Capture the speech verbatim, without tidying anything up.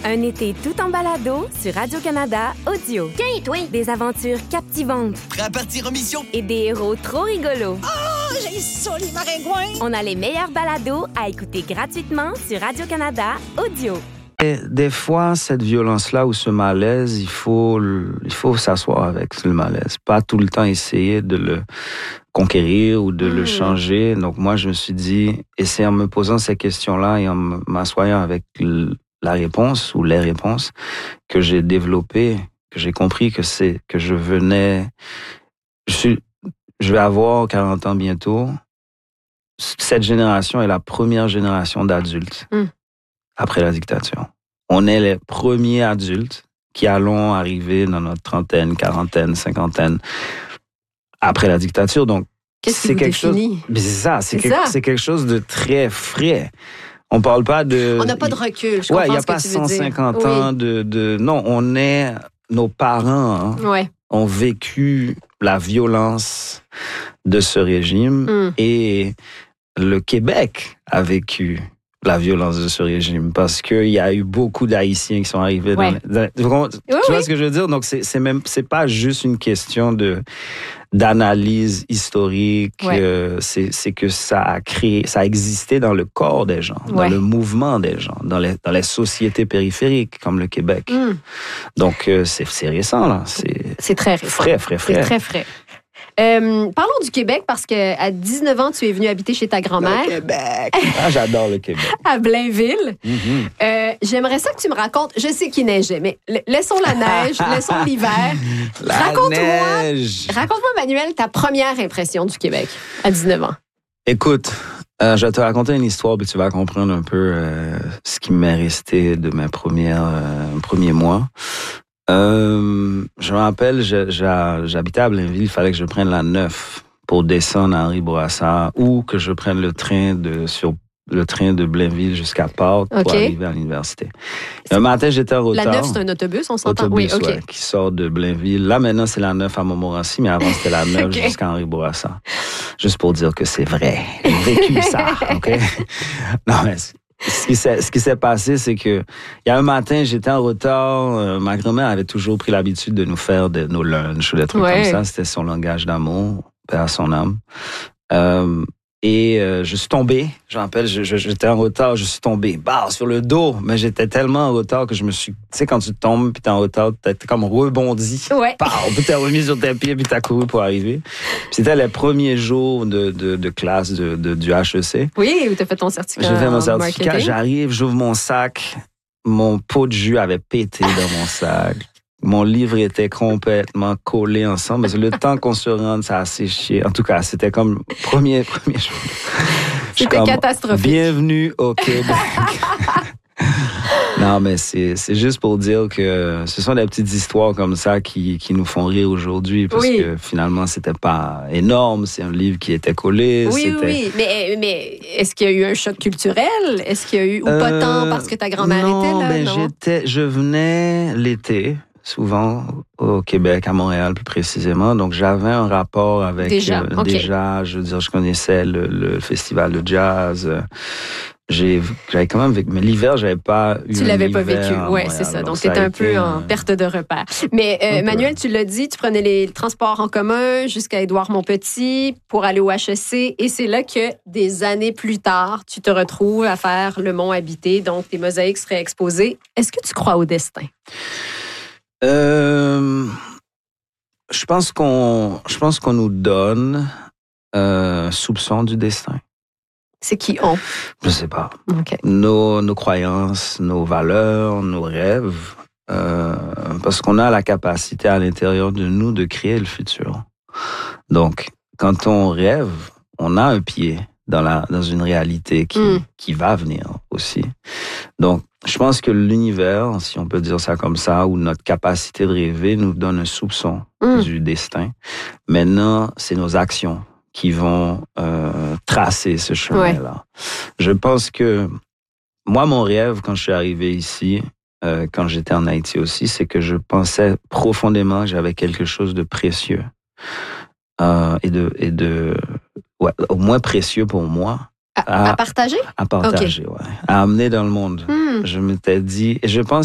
Un été tout en balado sur Radio-Canada Audio. Tiens, toi! Des aventures captivantes. Prêt à partir en mission? Et des héros trop rigolos. Oh, j'ai ça, les maringouins! On a les meilleurs balados à écouter gratuitement sur Radio-Canada Audio. Et des fois, cette violence-là ou ce malaise, il faut, il faut s'asseoir avec le malaise. Pas tout le temps essayer de le conquérir ou de mmh. le changer. Donc moi, je me suis dit, et c'est en me posant ces questions-là et en m'assoyant avec la réponse ou les réponses que j'ai développé, que j'ai compris que c'est que je venais... Je, suis, je vais avoir quarante ans bientôt. Cette génération est la première génération d'adultes. Mmh. Après la dictature. On est les premiers adultes qui allons arriver dans notre trentaine, quarantaine, cinquantaine après la dictature. Donc, Qu'est-ce c'est qui vous quelque chose. définit? Mais c'est ça, c'est, c'est que, ça. c'est quelque chose de très frais. On parle pas de. On n'a pas de recul. Je ouais, comprends il n'y a ce que pas tu veux cent cinquante dire. ans oui. de, de. Non, on est. Nos parents hein, ouais. ont vécu la violence de ce régime mm. et le Québec a vécu la violence de ce régime parce qu'il y a eu beaucoup d'Haïtiens qui sont arrivés ouais. dans... dans tu vois, oui, tu vois oui. ce que je veux dire? Donc, c'est, c'est même... C'est pas juste une question de, d'analyse historique. Ouais. Euh, c'est, c'est que ça a créé... Ça a existé dans le corps des gens, ouais. dans le mouvement des gens, dans les, dans les sociétés périphériques comme le Québec. Mm. Donc, euh, c'est, c'est récent, là. C'est, c'est très récent. Frais, frais, frais. C'est très frais. Euh, parlons du Québec parce qu'à dix-neuf ans, tu es venu habiter chez ta grand-mère. Le Québec! Ah, j'adore le Québec. À Blainville. Mm-hmm. Euh, j'aimerais ça que tu me racontes. Je sais qu'il neigeait, mais laissons la neige, laissons l'hiver. La raconte-moi, neige! Raconte-moi, Manuel, ta première impression du Québec à dix-neuf ans. Écoute, euh, je vais te raconter une histoire, puis tu vas comprendre un peu euh, ce qui m'est resté de mes premières, euh, premiers mois. Euh, je me rappelle, je, je, j'habitais à Blainville, il fallait que je prenne la neuf pour descendre à Henri-Bourassa ou que je prenne le train de sur le train de Blainville jusqu'à Port pour okay. arriver à l'université. Un matin, j'étais en retard. La neuf, c'est un autobus, on s'entend? Autobus, oui, OK. Ouais, qui sort de Blainville. Là, maintenant, c'est la neuf à Montmorency, mais avant, c'était la neuf okay. jusqu'à Henri-Bourassa. Juste pour dire que c'est vrai. J'ai vécu ça, OK? Non, mais... Ce qui, s'est, ce qui s'est passé, c'est que il y a un matin, j'étais en retard. Euh, ma grand-mère avait toujours pris l'habitude de nous faire de, nos lunchs ou des trucs ouais. comme ça. C'était son langage d'amour, paix à son âme. Euh, et euh, je suis tombé. Je me rappelle, je, je, j'étais en retard, je suis tombé, bah, sur le dos. Mais j'étais tellement en retard que je me suis... Tu sais, quand tu tombes puis t'es en retard, t'es comme rebondi. Ouais. Bah, puis t'es remis sur tes pieds puis t'as couru pour arriver. Puis c'était les premiers jours de, de, de classe de, de, du H E C. Oui, où t'as fait ton certificat. J'ai fait mon certificat, marketing. J'arrive, j'ouvre mon sac. Mon pot de jus avait pété dans mon sac. Mon livre était complètement collé ensemble. Parce que le temps qu'on se rende, ça a séché. En tout cas, c'était comme premier, premier jour. C'était catastrophique. Bienvenue au Québec. Non, mais c'est, c'est juste pour dire que ce sont des petites histoires comme ça qui, qui nous font rire aujourd'hui. Parce oui. que finalement, c'était pas énorme. C'est un livre qui était collé. Oui, c'était... oui. Mais, mais est-ce qu'il y a eu un choc culturel? Est-ce qu'il y a eu... Ou pas euh, tant parce que ta grand-mère non, était là? Ben, non, j'étais... Je venais l'été, souvent, au Québec, à Montréal plus précisément. Donc, j'avais un rapport avec... Déjà, euh, okay. déjà je veux dire, je connaissais le, le festival de jazz... J'ai, j'avais quand même vécu, mais l'hiver, j'avais pas eu. Tu l'avais pas vécu, oui, c'est ça. Donc, tu étais un peu en perte de repère. Mais, euh, Manuel, tu l'as dit, tu prenais les transports en commun jusqu'à Édouard-Montpetit pour aller au H E C. Et c'est là que, des années plus tard, tu te retrouves à faire le Mont habité. Donc, tes mosaïques seraient exposées. Est-ce que tu crois au destin? Euh, je pense qu'on, je pense qu'on nous donne un soupçon du destin. C'est qui on? Je sais pas. Okay. Nos, nos croyances, nos valeurs, nos rêves, euh, parce qu'on a la capacité à l'intérieur de nous de créer le futur. Donc, quand on rêve, on a un pied dans la dans une réalité qui mm. qui va venir aussi. Donc, je pense que l'univers, si on peut dire ça comme ça, ou notre capacité de rêver nous donne un soupçon mm. du destin. Maintenant, c'est nos actions qui vont euh, tracer ce chemin-là. Ouais. Je pense que moi, mon rêve, quand je suis arrivé ici, euh, quand j'étais en Haïti aussi, c'est que je pensais profondément que j'avais quelque chose de précieux euh, et de, et de ouais, au moins précieux pour moi. À, à, à partager? À partager, okay. ouais. À amener dans le monde. Hmm. Je m'étais dit, et je pense